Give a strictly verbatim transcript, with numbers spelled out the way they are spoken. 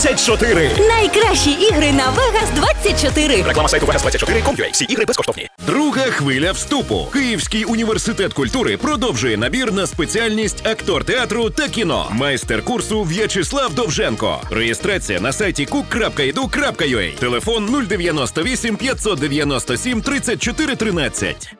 двадцять чотири. Найкращі ігри на Vegas двадцять чотири. Реклама сайту Vegas двадцять чотири крапка ком крапка ю а. Всі ігри безкоштовні. Друга хвиля вступу. Київський університет культури продовжує набір на спеціальність актор театру та кіно. Майстер курсу В'ячеслав Довженко. Реєстрація на сайті кук крапка і ді ю крапка ю а. Телефон нуль дев'яносто вісім п'ятсот дев'яносто сім тридцять чотири тринадцять.